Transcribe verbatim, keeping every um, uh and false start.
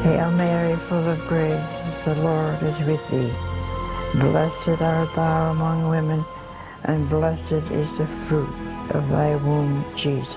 Hail Mary, full of grace, the Lord is with thee. Blessed art thou among women, and blessed is the fruit of thy womb, Jesus.